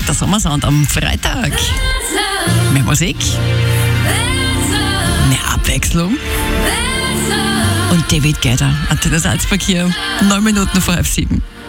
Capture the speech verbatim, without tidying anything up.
Sonntag, der Sommersound am Freitag. Mehr Musik, mehr Abwechslung. Und David Guetta, Antenne Salzburg hier, neun Minuten vor halb sieben.